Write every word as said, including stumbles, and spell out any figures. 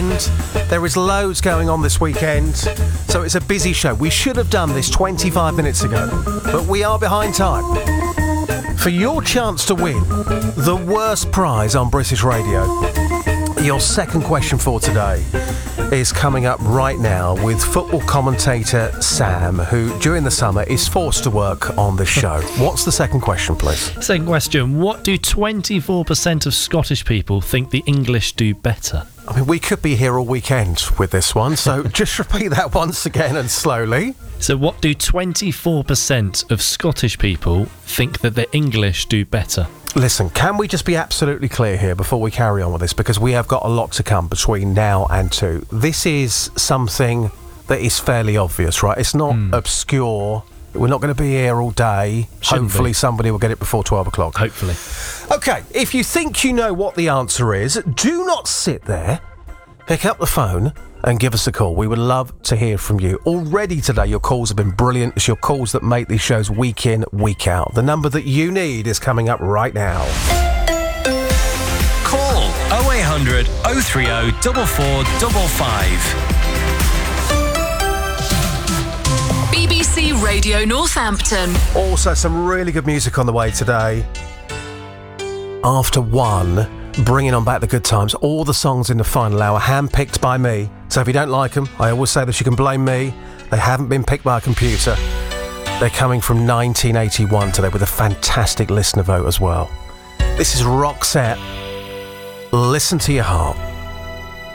weekend. There is loads going on this weekend, so it's a busy show. We should have done this twenty-five minutes ago, but we are behind time. For your chance to win the worst prize on British radio, your second question for today is coming up right now with football commentator Sam, who during the summer is forced to work on this show. What's the second question, please? Second question, what do twenty-four percent of Scottish people think the English do better? I mean, we could be here all weekend with this one, so just repeat that once again and slowly. So what do twenty-four percent of Scottish people think that the English do better? Listen, can we just be absolutely clear here before we carry on with this, because we have got a lot to come between now and two. This is something that is fairly obvious, right? It's not mm. obscure. We're not going to be here all day. Shouldn't Hopefully be. somebody will get it before twelve o'clock. Hopefully. OK, if you think you know what the answer is, do not sit there. Pick up the phone and give us a call. We would love to hear from you. Already today, your calls have been brilliant. It's your calls that make these shows week in, week out. The number that you need is coming up right now. Call oh eight hundred, oh three oh, four four five five. B B C Radio Northampton. Also, some really good music on the way today. After one, bringing on back the good times. All the songs in the final hour, handpicked by me. So if you don't like them, I always say that you can blame me. They haven't been picked by a computer. They're coming from nineteen eighty-one today with a fantastic listener vote as well. This is Roxette. Listen to your heart.